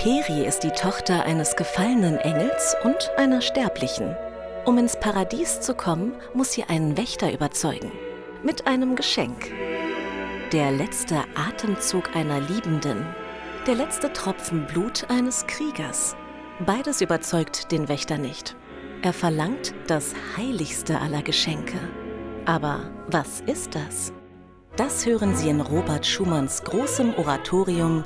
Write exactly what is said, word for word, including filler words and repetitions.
Peri ist die Tochter eines gefallenen Engels und einer Sterblichen. Um ins Paradies zu kommen, muss sie einen Wächter überzeugen. Mit einem Geschenk. Der letzte Atemzug einer Liebenden. Der letzte Tropfen Blut eines Kriegers. Beides überzeugt den Wächter nicht. Er verlangt das heiligste aller Geschenke. Aber was ist das? Das hören Sie in Robert Schumanns großem Oratorium